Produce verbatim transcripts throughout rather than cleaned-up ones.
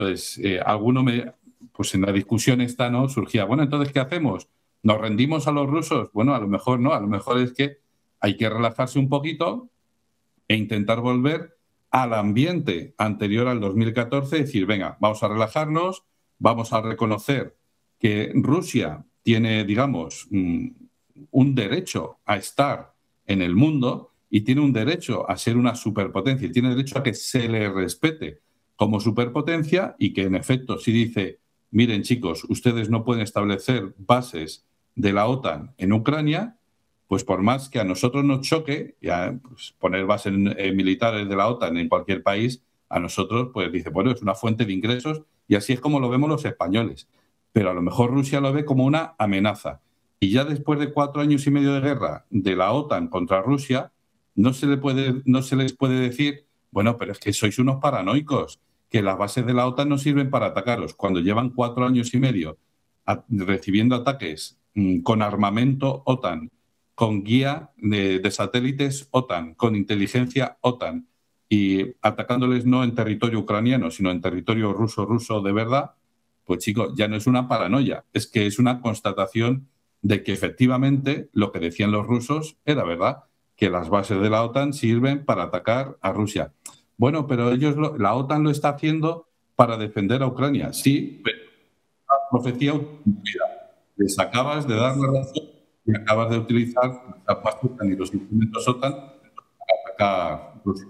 pues eh, alguno me, pues en la discusión esta, ¿no? Surgía, bueno, entonces, ¿qué hacemos? ¿Nos rendimos a los rusos? Bueno, a lo mejor no, a lo mejor es que hay que relajarse un poquito e intentar volver al ambiente anterior al dos mil catorce, decir, venga, vamos a relajarnos, vamos a reconocer que Rusia tiene, digamos, un derecho a estar en el mundo y tiene un derecho a ser una superpotencia y tiene derecho a que se le respete como superpotencia y que, en efecto, si dice, miren, chicos, ustedes no pueden establecer bases de la OTAN en Ucrania, pues por más que a nosotros nos choque, ya, pues, poner bases eh, militares de la OTAN en cualquier país, a nosotros, pues dice, bueno, es una fuente de ingresos y así es como lo vemos los españoles. Pero a lo mejor Rusia lo ve como una amenaza. Y ya después de cuatro años y medio de guerra de la OTAN contra Rusia, no se, le puede, no se les puede decir, bueno, pero es que sois unos paranoicos, que las bases de la OTAN no sirven para atacaros. Cuando llevan cuatro años y medio a, recibiendo ataques mmm, con armamento OTAN, con guía de, de satélites OTAN, con inteligencia OTAN, y atacándoles no en territorio ucraniano, sino en territorio ruso-ruso de verdad, pues chicos, ya no es una paranoia, es que es una constatación de que efectivamente lo que decían los rusos era verdad, que las bases de la OTAN sirven para atacar a Rusia. Bueno, pero ellos lo, la OTAN lo está haciendo para defender a Ucrania. Sí, pero la profecía cumplida. Les acabas de dar la razón y acabas de utilizar las bases OTAN y los instrumentos OTAN para atacar a Rusia.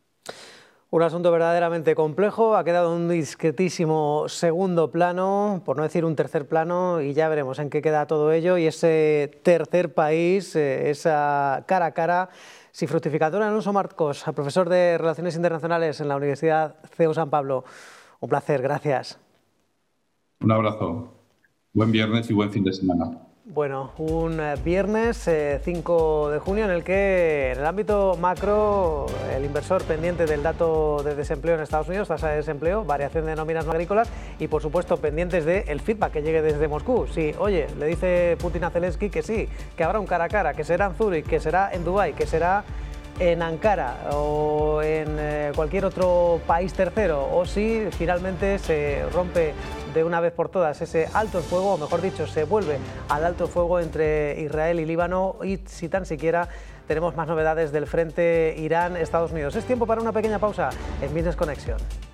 Un asunto verdaderamente complejo, ha quedado un discretísimo segundo plano, por no decir un tercer plano, y ya veremos en qué queda todo ello. Y ese tercer país, esa cara a cara, si fructifica. Don Alonso Marcos, profesor de Relaciones Internacionales en la Universidad C E U San Pablo. Un placer, gracias. Un abrazo. Buen viernes y buen fin de semana. Bueno, un viernes eh, cinco de junio en el que en el ámbito macro el inversor pendiente del dato de desempleo en Estados Unidos, tasa de desempleo, variación de nóminas no agrícolas y por supuesto pendientes del feedback que llegue desde Moscú. Sí, oye, le dice Putin a Zelensky que sí, que habrá un cara a cara, que será en Zúrich, que será en Dubái, que será en Ankara o en eh, cualquier otro país tercero, o si finalmente se rompe de una vez por todas ese alto el fuego, o mejor dicho, se vuelve al alto el fuego entre Israel y Líbano, y si tan siquiera tenemos más novedades del frente Irán-Estados Unidos. Es tiempo para una pequeña pausa en Business Connection.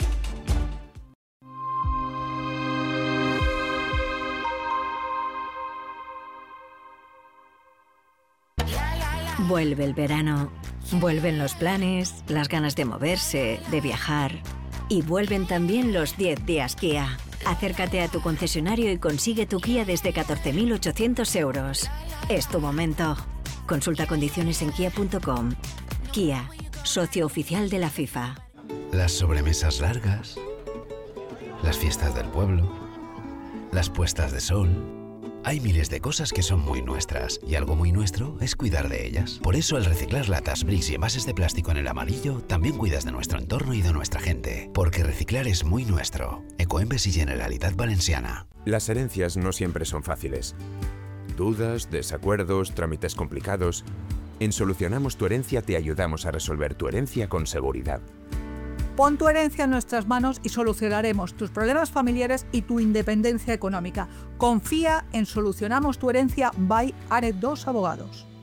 Vuelve el verano, vuelven los planes, las ganas de moverse, de viajar, y vuelven también los diez días Kia. Acércate a tu concesionario y consigue tu Kia desde catorce mil ochocientos euros. Es tu momento. Consulta condiciones en kia punto com. Kia, socio oficial de la FIFA. Las sobremesas largas, las fiestas del pueblo, las puestas de sol. Hay miles de cosas que son muy nuestras y algo muy nuestro es cuidar de ellas. Por eso al reciclar latas, bricks y envases de plástico en el amarillo, también cuidas de nuestro entorno y de nuestra gente. Porque reciclar es muy nuestro. Ecoembes y Generalitat Valenciana. Las herencias no siempre son fáciles. Dudas, desacuerdos, trámites complicados. En Solucionamos tu Herencia te ayudamos a resolver tu herencia con seguridad. Pon tu herencia en nuestras manos y solucionaremos tus problemas familiares y tu independencia económica. Confía en Solucionamos tu Herencia by Aret dos Abogados.